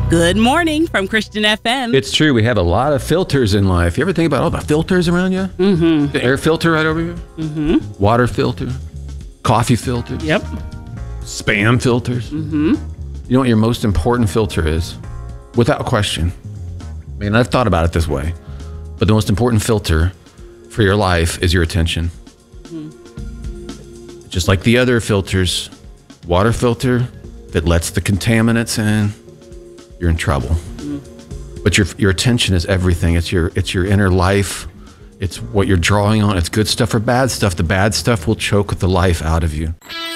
Good morning from Christian FM. It's true. We have a lot of filters in life. You ever think about all the filters around you? Mm-hmm. The air filter right over here? Mm-hmm. Water filter. Coffee filters. Yep. Spam filters. Mm-hmm. You know what your most important filter is? Without question. I mean, I've thought about it this way. But the most important filter for your life is your attention. Mm-hmm. Just like the other filters, water filter that lets the contaminants in, you're in trouble. Mm-hmm. But your attention is everything. It's your inner life. It's what you're drawing on. It's good stuff or bad stuff. The bad stuff will choke the life out of you.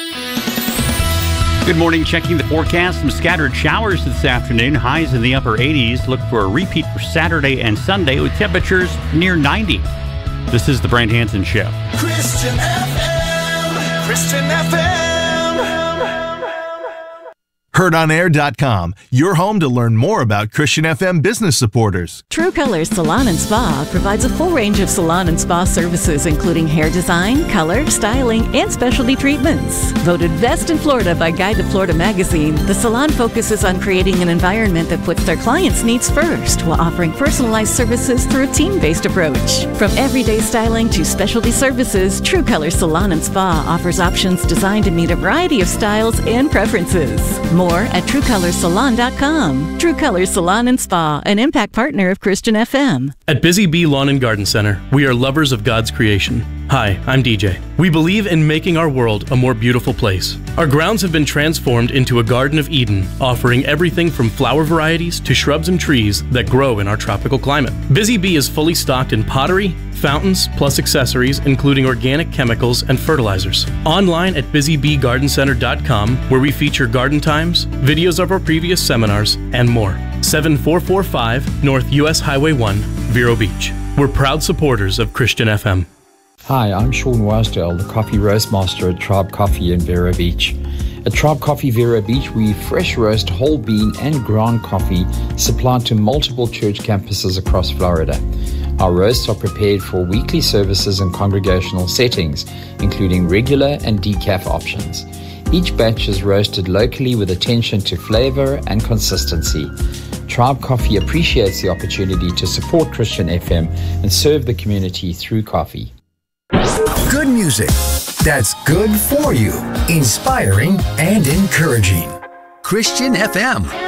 Good morning. Checking the forecast. Some scattered showers this afternoon. Highs in the upper 80s. Look for a repeat for Saturday and Sunday with temperatures near 90. This is the Brent Hansen Show. Christian FM. Christian FM. HeardOnAir.com, your home to learn more about Christian FM business supporters. True Colors Salon and Spa provides a full range of salon and spa services, including hair design, color, styling, and specialty treatments. Voted best in Florida by Guide to Florida magazine, the salon focuses on creating an environment that puts their clients' needs first while offering personalized services through a team-based approach. From everyday styling to specialty services, True Colors Salon and Spa offers options designed to meet a variety of styles and preferences. More at TrueColorsSalon.com. True Colors Salon and Spa, an impact partner of Christian FM. At Busy Bee Lawn and Garden Center, we are lovers of God's creation. Hi, I'm DJ. We believe in making our world a more beautiful place. Our grounds have been transformed into a Garden of Eden, offering everything from flower varieties to shrubs and trees that grow in our tropical climate. Busy Bee is fully stocked in pottery, fountains, plus accessories, including organic chemicals and fertilizers. Online at busybeegardencenter.com, where we feature garden times, videos of our previous seminars, and more. 7445 North US Highway 1, Vero Beach. We're proud supporters of Christian FM. Hi, I'm Sean Wasdale, the Coffee Roast Master at Tribe Coffee in Vero Beach. At Tribe Coffee Vero Beach, we fresh roast whole bean and ground coffee supplied to multiple church campuses across Florida. Our roasts are prepared for weekly services and congregational settings, including regular and decaf options. Each batch is roasted locally with attention to flavor and consistency. Tribe Coffee appreciates the opportunity to support Christian FM and serve the community through coffee. Good music that's good for you, inspiring and encouraging. Christian FM.